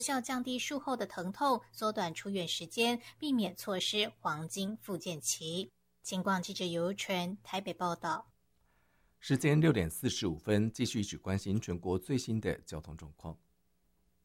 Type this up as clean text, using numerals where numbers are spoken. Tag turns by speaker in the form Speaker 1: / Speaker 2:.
Speaker 1: 效降低术后的疼痛，缩短出院时间，避免错失黄金复健期。警广记者尤纯台北报道。
Speaker 2: 时间6点45分，继续一起关心全国最新的交通状况。